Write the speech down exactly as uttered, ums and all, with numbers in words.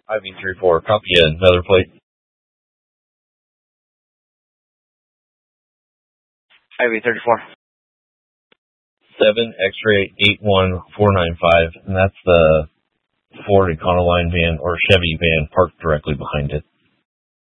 I V three four, copy another plate. I V thirty-four. seven X-ray eight one four nine five, and that's the Ford Econoline van or Chevy van parked directly behind it.